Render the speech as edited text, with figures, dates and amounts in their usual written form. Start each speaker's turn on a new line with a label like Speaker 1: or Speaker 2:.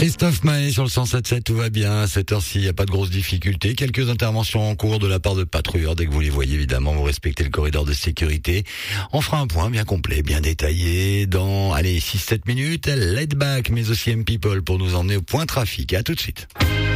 Speaker 1: Christophe Mahé sur le 107.7, tout va bien. À cette heure-ci, il n'y a pas de grosses difficultés. Quelques interventions en cours de la part de patrouilleurs. Dès que vous les voyez, évidemment, vous respectez le corridor de sécurité. On fera un point bien complet, bien détaillé dans, 6-7 minutes. Laid back, mais aussi M People pour nous emmener au point trafic. À tout de suite.